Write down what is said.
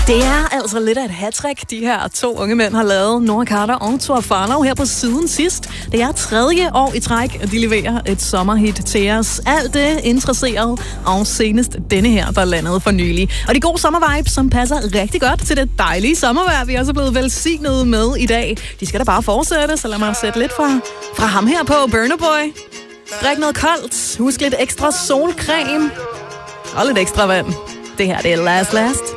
Det er altså lidt af et hattrick, de her to unge mænd har lavet. Noah Carter og Thor Farlow her på siden sidst. Det er 3. år i træk, at de leverer et sommerhit til os. Alt det interesseret, og senest denne her, der landede for nylig. Og de gode sommervibes, som passer rigtig godt til det dejlige sommervejr, vi er også blevet velsignet med i dag. De skal da bare fortsætte, så lad mig sætte lidt fra ham her på Burna Boy. Drik noget koldt, husk lidt ekstra solcreme og lidt ekstra vand. Det her, det er Last.